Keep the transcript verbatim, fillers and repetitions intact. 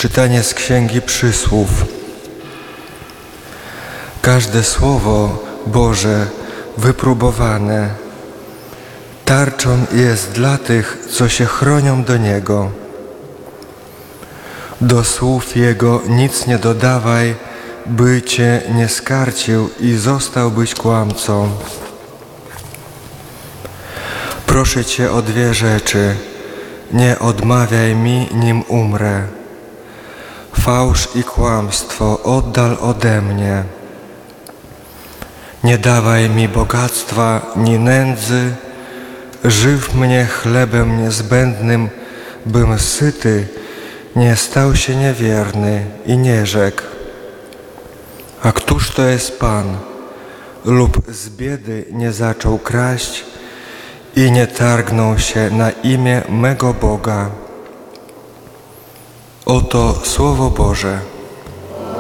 Czytanie z Księgi Przysłów. Każde słowo Boże wypróbowane tarczą jest dla tych, co się chronią do Niego. Do słów Jego nic nie dodawaj, by Cię nie skarcił i zostałbyś kłamcą. Proszę Cię o dwie rzeczy, nie odmawiaj mi, nim umrę. Fałsz i kłamstwo oddal ode mnie. Nie dawaj mi bogactwa ni nędzy, żyw mnie chlebem niezbędnym, bym syty nie stał się niewierny i nie rzekł: a któż to jest Pan? Lub z biedy nie zaczął kraść i nie targnął się na imię mego Boga. Oto Słowo Boże.